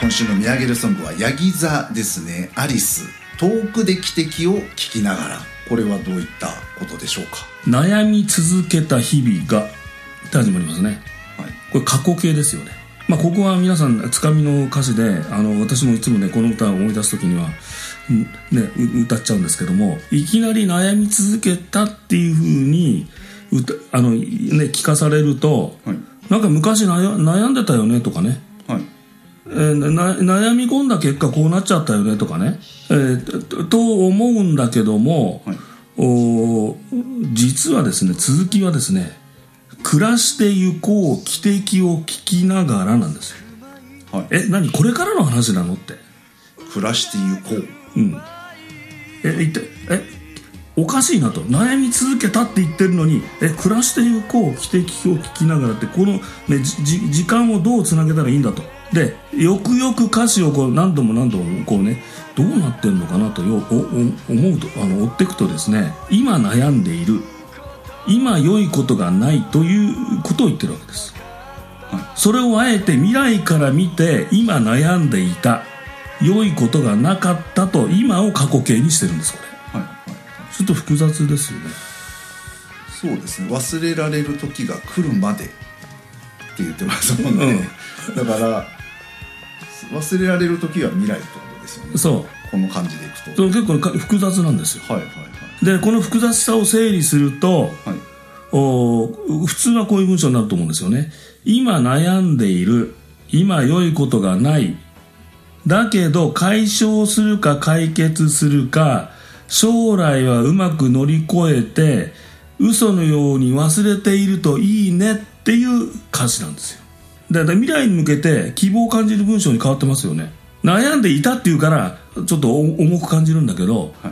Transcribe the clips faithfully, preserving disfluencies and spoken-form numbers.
今週の見上げるソングはヤギ座ですね。アリス、遠くで汽笛を聞きながら。これはどういったことでしょうか。 悩み続けた日々がって始まりますね、はい、これ過去形ですよね。まあ、ここは皆さんつかみの歌詞で、あの私もいつもねこの歌を思い出す時には、ね、歌っちゃうんですけども、いきなり悩み続けたっていう風に歌あの、ね、聞かされると、はい、なんか昔悩、悩んでたよねとかね、はい、えー、な悩み込んだ結果こうなっちゃったよねとかね、えー、と思うんだけども、はい、お実はですね、続きはですね、暮らしてゆこう汽笛を聞きながらなんですよ、はい、え、何これからの話なのって。 暮らしてゆこう、うん、 え一体えおかしいなと。悩み続けたって言ってるのに、え暮らしてゆこう汽笛を聞きながらって、この、ね、じ時間をどうつなげたらいいんだと。でよくよく歌詞をこう何度も何度もこうね、どうなってんのかなとよおお思うと、あの追っていくとですね、今悩んでいる、今良いことがないということを言ってるわけです、はい、それをあえて未来から見て、今悩んでいた良いことがなかったと今を過去形にしてるんです。これ、はいはいはい、ちょっと複雑ですよね。 そうですね、忘れられる時が来るまでって言ってますもんね、うん、だから忘れられる時は未来ってことですよね。そう、この感じでいくと結構複雑なんですよ、はいはいはい、でこの複雑さを整理すると、はい、お普通はこういう文章になると思うんですよね。今悩んでいる、今良いことがない、だけど解消するか解決するか、将来はうまく乗り越えて嘘のように忘れているといいねっていう歌詞なんですよ。だから未来に向けて希望を感じる文章に変わってますよね。悩んでいたっていうからちょっと重く感じるんだけど、はい、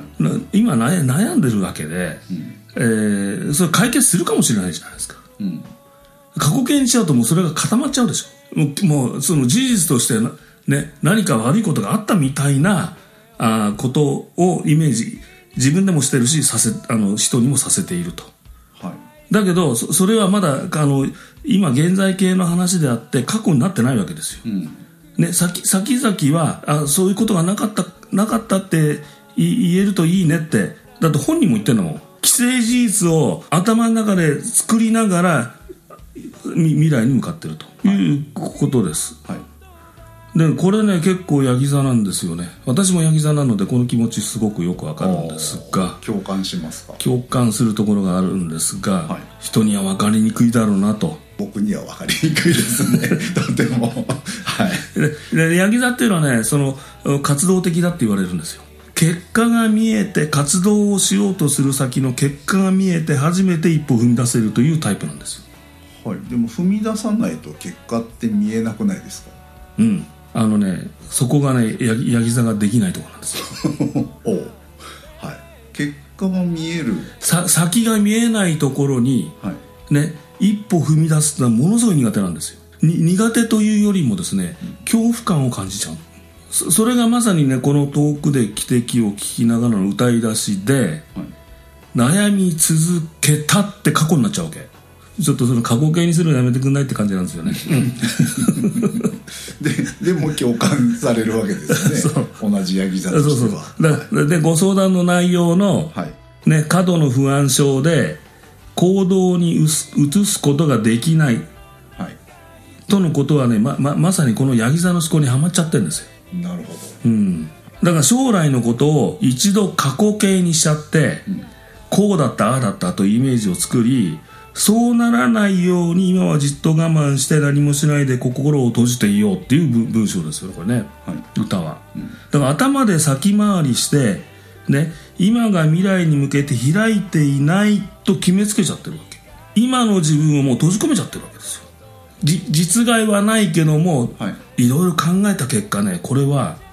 今悩んでるわけで、うん、えー、それ解決するかもしれないじゃないですか、うん、過去形にしちゃうともうそれが固まっちゃうでしょ。もう、もうその事実としてな、ね、何か悪いことがあったみたいなあことをイメージ自分でもしてるし、させあの人にもさせていると、はい、だけど そ, それはまだあの今現在形の話であって過去になってないわけですよ、うんね、先, 先々はあそういうことがなかったなかったって言えるといいねって。だって本人も言ってるのも、既成事実を頭の中で作りながら未来に向かってるということです、はいはい、でこれね結構ヤギ座なんですよね。私もヤギ座なのでこの気持ちすごくよくわかるんですが、 共感しますか。 共感するところがあるんですが、はい、人には分かりにくいだろうなと。 僕には分かりにくいですねとても、はい、 でヤギ座っていうのはね、その活動的だって言われるんですよ。結果が見えて活動をしようとする先の結果が見えて初めて一歩踏み出せるというタイプなんですよ、 はい、でも踏み出さないと結果って見えなくないですか。 うん、あのね、そこがねヤギ、ヤギ座ができないところなんですよおう、はい、結果が見えるさ先が見えないところに、はいね、一歩踏み出すのはものすごい苦手なんですよ。に苦手というよりもですね、うん、恐怖感を感じちゃう。 そ, それがまさにねこの遠くで汽笛を聞きながらの歌い出しで、はい、悩み続けたって過去になっちゃうわけ。ちょっとその過去形にするのやめてくんないって感じなんですよねで, でも共感されるわけですね同じヤギ座としては。そうそうだでご相談の内容の、はいね、過度の不安症で行動に移すことができない、はい、とのことはね ま, ま, まさにこのヤギ座の思考にはまっちゃってるんですよ。 なるほど、 うん、だから将来のことを一度過去形にしちゃって、うん、こうだったああだったというイメージを作り、そうならないように今はじっと我慢して何もしないで心を閉じていようっていう文章ですよこれね、はい、歌は、うん、だから頭で先回りしてね、今が未来に向けて開いていないと決めつけちゃってるわけ。今の自分をもう閉じ込めちゃってるわけですよ。じ実害はないけども、はい、いろいろ考えた結果ね、これは